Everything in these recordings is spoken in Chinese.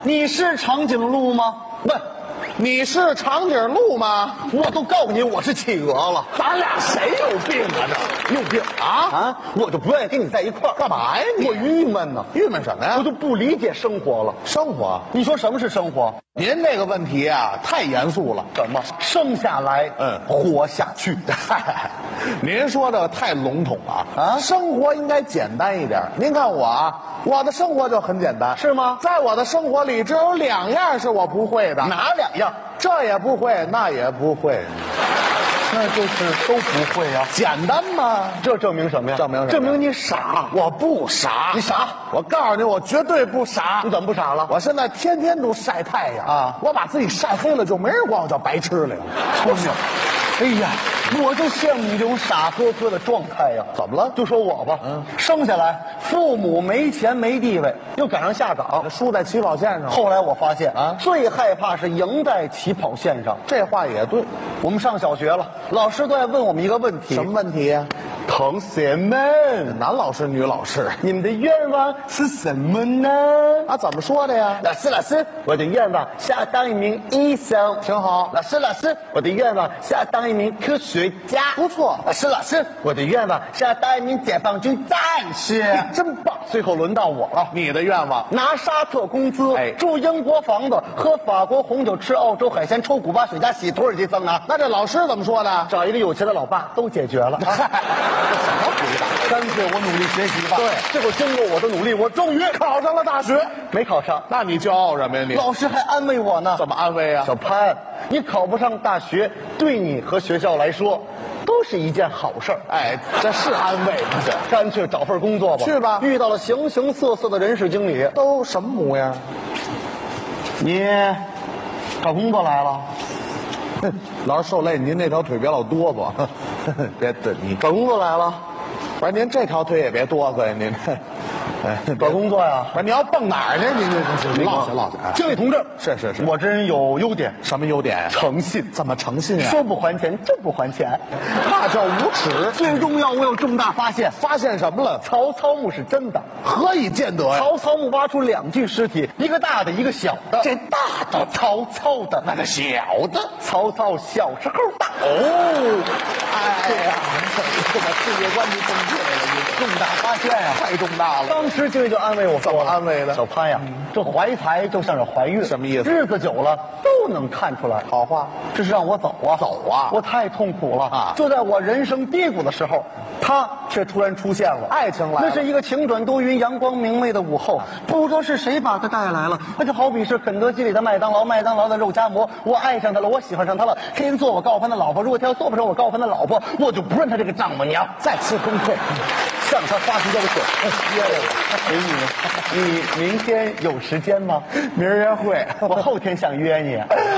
你是长颈鹿吗？ 不，你是长颈鹿吗？ 我都告诉你我是企鹅了。 咱俩谁有病啊？这有病啊！ 我就不愿意跟你在一块儿。 干嘛呀你？ 我郁闷呢。 郁闷什么呀？ 我就不理解生活了。 生活？ 你说什么是生活？ 您这个问题啊，太严肃了。 怎么生下来，活下去？ 您说的太笼统了啊！ 生活应该简单一点。您看我啊，我的生活就很简单， 是吗？ 在我的生活里，只有2样是我不会的。 哪2样？ 这也不会，那也不会。 那就是都不会呀， 简单吗？ 这证明什么呀？证明你傻。 我不傻， 你傻？ 我告诉你，我绝对不傻。 你怎么不傻了？ 我现在天天都晒太阳啊！ 我把自己晒黑了，就没人管我叫白痴了。 聪明。哎呀，我就羡慕你这种傻呵呵的状态呀。 怎么了？ 就说我吧，生下来父母没钱没地位，又赶上下岗， 输在起跑线上。 后来我发现啊， 最害怕是赢在起跑线上。 这话也对。 我们上小学了，老师都在问我们一个问题。 什么问题呀？ 同学们， 男老师女老师， 你们的愿望是什么呢？ 啊，怎么说的呀？ 老师，我的愿望是要当一名医生， 挺好。 老师，我的愿望是要当一名科学家， 不错。 老师，我的愿望是要当一名解放军战士，真棒。最后轮到我了， 你的愿望？ 拿沙特工资，住英国房子，喝法国红酒，吃澳洲海鲜，抽古巴水加洗土耳其桑拿。 那这老师怎么说的？ 找一个有钱的老爸都解决了。 这什么回答？ 干脆我努力学习吧。 对， 结果经过我的努力，我终于考上了大学。 没考上， 那你骄傲什么呀你？ 老师还安慰我呢。 怎么安慰啊？ 小潘，你考不上大学，对你和学校来说，都是一件好事儿。 哎，这是安慰吗？这干脆找份工作吧。 去吧。 遇到了形形色色的人事经理， 都什么模样？ 你找工作来了？ 老师受累，您那条腿别老哆嗦，别的你找工作来了。 不是您这条腿也别哆嗦呀，您。 找工作呀？ 不是你要蹦哪儿去？您落下。 经理同志， 是， 我这人有优点。 什么优点呀？ 诚信。 怎么诚信啊？ 说不还钱，真不还钱， 那叫无耻。 最重要，我有重大发现。 发现什么了？ 曹操墓是真的。 何以见得呀？ 曹操墓挖出2具尸体，一个大的，一个小的。 这大的曹操的， 那个小的曹操小时候大。 哦，哎呀，这个世界观就崩溃了，你重大发现呀， 太重大了。 当时经理就安慰我说：“ 怎么安慰的？ 小潘呀，这怀才就像是怀孕， 什么意思？ 日子久了都能看出来。 好话， 这是让我走啊， 走啊！ 我太痛苦了啊！ 就在我人生低谷的时候，他却突然出现了， 爱情来了。 那是一个晴转多云、阳光明媚的午后，不知道是谁把他带来了。那就好比是肯德基里的麦当劳，麦当劳的肉夹馍，我爱上他了，我喜欢上他了。天做我告诉他的老婆，如果他要做不成我告诉他的老婆，我就不认他这个丈母娘。再次崩溃，向他发出要求。美女，你明天有时间吗？ 明儿约会， 我后天想约你。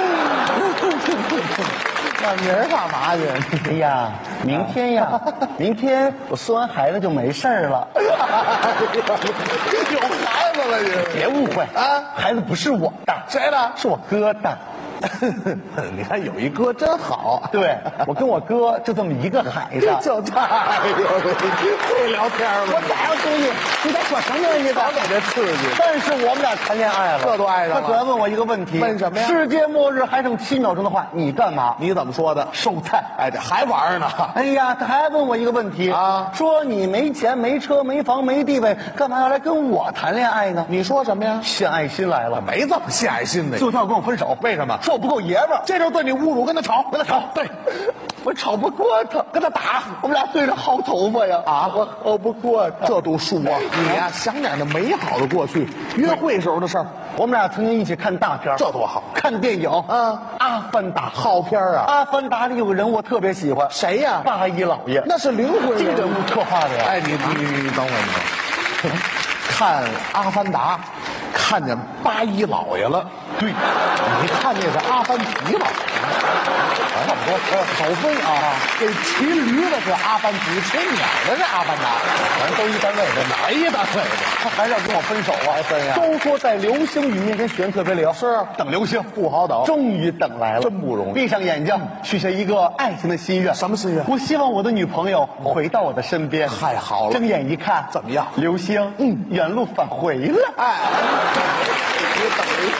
那明儿干嘛去？ 哎呀，明天呀，明天我生完孩子就没事了。 有孩子了你？ 别误会啊， 孩子不是我的， 谁的？ 是我哥的。 你看有一哥真好。 对，我跟我哥就这么一个孩子。 就这，哎呦，会聊天吗？ 我咋要跟你在说什么呀？你早给这刺激。 但是我们俩谈恋爱了， 这都爱上了。 他主要问我一个问题， 问什么呀？ 世界末日还剩7秒钟的话，你干嘛？ 你怎么说的？ 收菜。 哎，这还玩呢？ 哎呀，他还问我一个问题啊， 说你没钱、没车、没房、没地位，干嘛要来跟我谈恋爱呢？ 你说什么呀？ 献爱心来了。 没这么献爱心的， 就要跟我分手。 为什么？ 说我不够爷们儿。 这就是对你侮辱，跟他吵，跟他吵。 对，我吵不过他， 跟他打。 我们俩对着薅头发呀。 啊， 我薅不过他。 这都输啊！你呀，想点那美好的过去，约会时候的事儿。 我们俩曾经一起看大片， 这多好！ 看电影啊， 阿凡达好片啊！ 阿凡达里有个人我特别喜欢， 谁呀？ 八一老爷， 那是灵魂这个人物刻画的呀。 哎，你等会儿，看阿凡达，看见八一老爷了。 对， 你看那是阿凡提了。差不多，少分啊！这骑驴的是阿凡提，骑鸟的是阿凡达， 反正都一单位的， 哪一单位的？ 他还是要跟我分手啊？ 分呀！ 都说在流星雨面前选特别灵， 是等流星不好等， 终于等来了， 真不容易。 闭上眼睛，许下一个爱情的心愿。 什么心愿？ 我希望我的女朋友回到我的身边。 太好了！ 睁眼一看， 怎么样？ 流星，原路返回了。 哎，你等一下。